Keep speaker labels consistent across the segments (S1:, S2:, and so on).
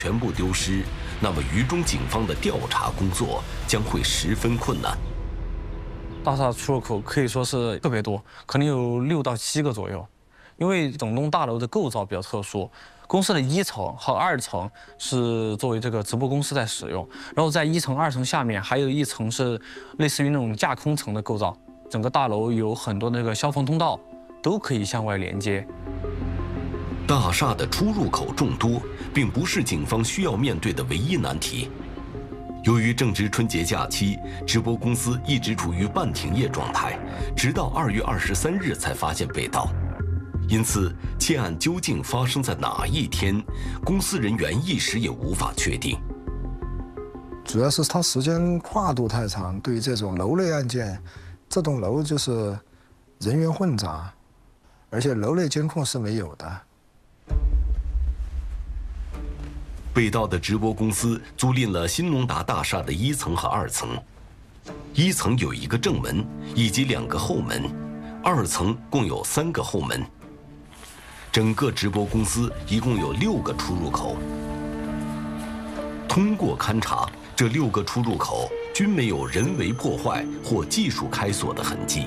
S1: 全部丢失，那么渝中警方的调查工作将会十分困难。
S2: 大厦出入口可以说是特别多，可能有6到7个左右。因为整栋大楼的构造比较特殊，公司的1层和2层是作为这个直播公司在使用，然后在1层、2层下面还有一层是类似于那种架空层的构造。整个大楼有很多那个消防通道，都可以向外连接。
S1: 大厦的出入口众多，并不是警方需要面对的唯一难题。由于正值春节假期，直播公司一直处于半停业状态，直到2月23日才发现被盗。因此，窃案究竟发生在哪一天，公司人员一时也无法确定。
S3: 主要是它时间跨度太长，对于这种楼内案件，这栋楼就是人员混杂，而且楼内监控是没有的。
S1: 被盗的直播公司租赁了新农达大厦的1层和2层，1层有1个正门以及2个后门，2层共有3个后门。整个直播公司一共有6个出入口。通过勘查，这6个出入口均没有人为破坏或技术开锁的痕迹。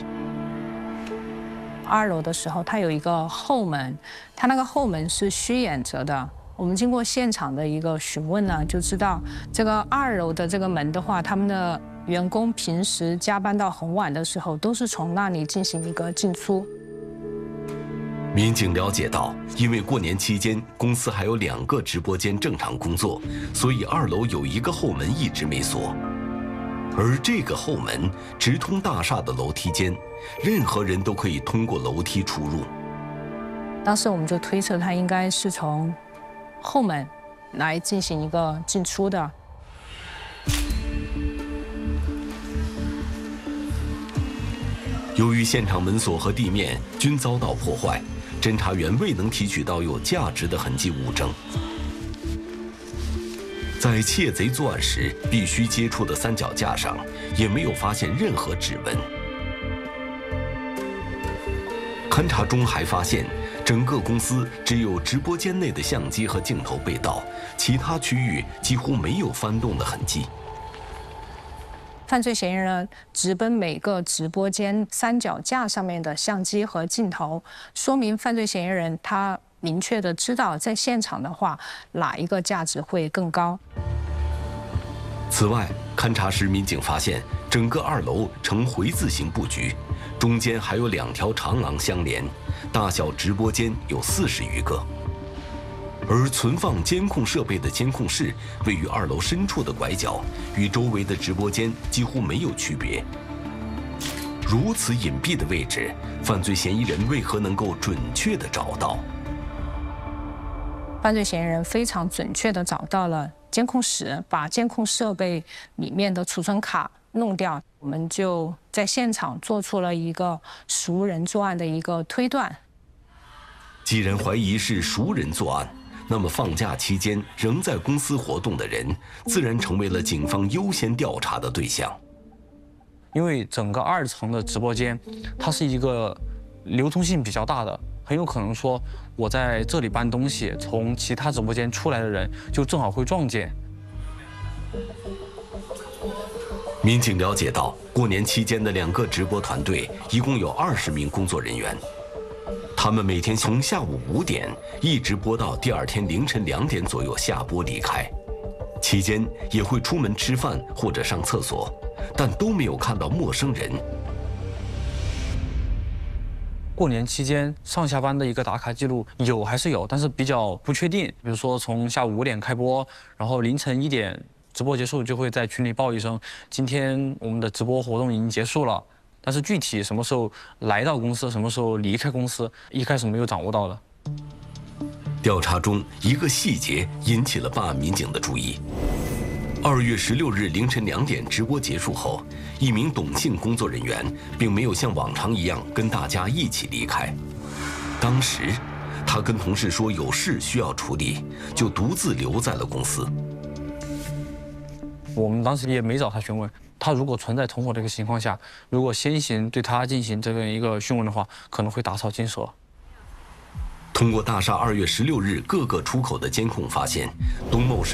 S4: 2楼的时候，它有一个后门，它那个后门是虚掩着的。我们经过现场的一个询问呢，就知道这个2楼的这个门的话，他们的员工平时加班到很晚的时候，都是从那里进行一个进出。
S1: 民警了解到，因为过年期间公司还有2个直播间正常工作，所以2楼有1个后门一直没锁。而这个后门直通大厦的楼梯间，任何人都可以通过楼梯出入。
S4: 当时我们就推测他应该是从后门来进行一个进出的。
S1: 由于现场门锁和地面均遭到破坏，侦查员未能提取到有价值的痕迹物证。在窃贼作案时必须接触的三脚架上，也没有发现任何指纹。勘查中还发现，整个公司只有直播间内的相机和镜头被盗，其他区域几乎没有翻动的痕迹。
S4: 犯罪嫌疑人直奔每个直播间三脚架上面的相机和镜头，说明犯罪嫌疑人他明确的知道在现场的话，哪一个价值会更高。
S1: 此外，勘查时民警发现，整个2楼呈回字形布局，中间还有2条长廊相连，大小直播间有40余个。而存放监控设备的监控室位于2楼深处的拐角，与周围的直播间几乎没有区别。如此隐蔽的位置，犯罪嫌疑人为何能够准确地找到？
S4: 犯罪嫌疑人非常准确地找到了监控室，把监控设备里面的储存卡弄掉。我们就在现场做出了一个熟人作案的一个推断。
S1: 既然怀疑是熟人作案，那么放假期间仍在公司活动的人，自然成为了警方优先调查的对象。
S2: 因为整个2层的直播间，它是一个流通性比较大的，很有可能说我在这里搬东西，从其他直播间出来的人就正好会撞见。
S1: 民警了解到，过年期间的2个直播团队一共有20名工作人员。他们每天从下午5点一直播到第2天凌晨2点左右下播离开，期间也会出门吃饭或者上厕所，但都没有看到陌生人。
S2: 过年期间上下班的一个打卡记录有还是有，但是比较不确定。比如说从下午5点开播，然后凌晨1点直播结束，就会在群里报一声，今天我们的直播活动已经结束了。但是具体什么时候来到公司，什么时候离开公司，一开始没有掌握到的。
S1: 调查中一个细节引起了办案民警的注意。2月16日凌晨2点直播结束后，一名董姓工作人员并没有像往常一样跟大家一起离开。当时，他跟同事说有事需要处理，就独自留在了公司。
S2: 我们当时也没找他询问。他如果存在同伙的一个情况下，如果先行对他进行这个一个讯问的话，可能会打草惊蛇。
S1: 通过大厦2月16日各个出口的监控发现，东牟市